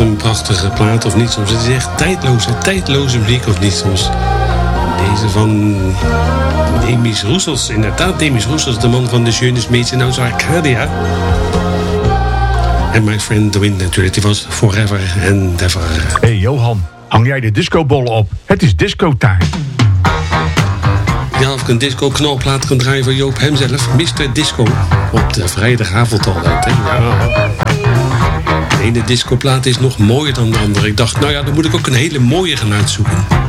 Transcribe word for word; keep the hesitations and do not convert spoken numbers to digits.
een prachtige plaat of niet soms. Het is echt tijdloze, tijdloze muziek of niet soms. Deze van Demis Roussos. Inderdaad, Demis Roussos, de man van de Schönes Mädchen aus Arcadia. En My Friend the Wind natuurlijk, die was Forever and Ever. Hey Johan, hang jij de discobollen op? Het is disco-time. Ja, of ik een disco-knalplaat kan draaien voor Joop hemzelf. mister Disco. Op de vrijdagavond altijd, hè. Ja. De ene discoplaat is nog mooier dan de andere. Ik dacht, nou ja, dan moet ik ook een hele mooie gaan uitzoeken.